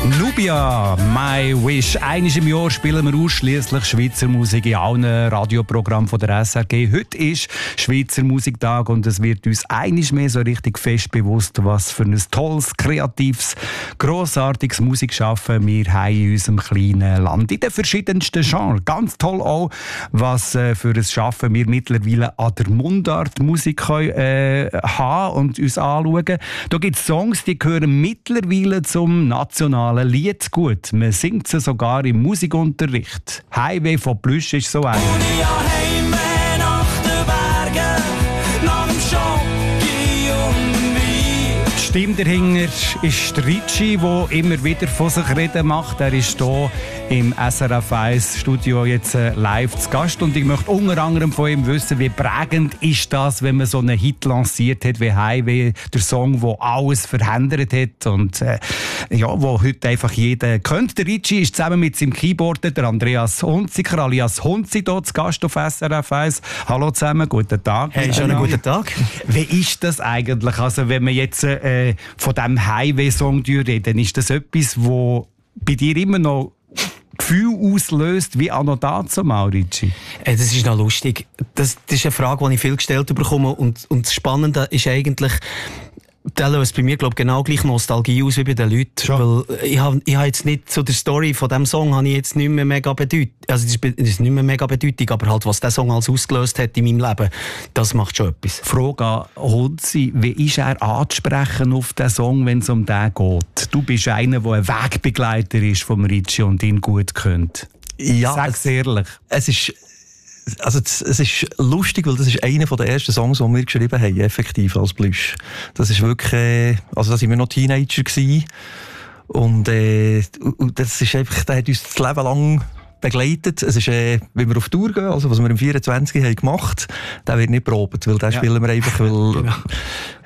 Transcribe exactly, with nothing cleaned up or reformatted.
Nubia, My Wish. Einmal im Jahr spielen wir ausschliesslich Schweizer Musik in allen Radioprogrammen von der S R G. Heute ist Schweizer Musiktag und es wird uns einmal mehr so richtig fest bewusst, was für ein tolles, kreatives, grossartiges Musikschaffen wir haben in unserem kleinen Land. In den verschiedensten Genres. Ganz toll auch, was äh, für ein Schaffen wir mittlerweile an der Mundartmusik können, äh, haben und uns anschauen. Da gibt es Songs, die gehören mittlerweile zum nationalen Lied gut. Man singt sie sogar im Musikunterricht. Highway von Plüsch ist so ein. Die Stimme dahinter ist Ricci, der immer wieder von sich reden macht. Er ist hier im S R F eins Studio jetzt live zu Gast. Und ich möchte unter anderem von ihm wissen, wie prägend ist das, wenn man so einen Hit lanciert hat wie Highway, der Song, der alles verändert hat und äh, ja, wo heute einfach jeder kennt. Der Ricci ist zusammen mit seinem Keyboarder, der Andreas Hunziker, alias Hunzi, hier zu Gast auf S R F eins. Hallo zusammen, guten Tag. Hey, schönen guten Tag. Wie ist das eigentlich? Also wenn wir jetzt äh, von diesem Highway-Song reden, ist das etwas, wo bei dir immer noch Gefühl auslöst, wie anno dazu, Maurici? Das ist noch lustig. Das, das ist eine Frage, die ich viel gestellt bekomme. Und, und das Spannende ist eigentlich, der löst bei mir, glaube ich, genau gleich Nostalgie aus wie bei den Leuten. Schon. Weil ich habe ich hab jetzt nicht, so der Story von diesem Song habe ich jetzt nicht mehr mega bedeutet. Also, das ist, das ist nicht mehr mega bedeutig, aber halt, was der Song alles ausgelöst hat in meinem Leben, das macht schon etwas. Frage an Hunzi, wie ist er anzusprechen auf den Song, wenn es um den geht? Du bist einer, der ein Wegbegleiter ist vom Ricci und ihn gut kennt. Ja, sag's ehrlich. Es ist Also es ist lustig, weil das ist einer der ersten Songs, die wir geschrieben haben, effektiv als Plüsch. Das ist wirklich, äh, also da waren wir noch Teenager gewesen. Und, äh, und das ist einfach, der hat uns das Leben lang begleitet. Es ist, äh, wenn wir auf Tour gehen, also was wir im vierundzwanzig haben gemacht, der wird nicht probiert, weil den ja. spielen wir einfach, weil, genau.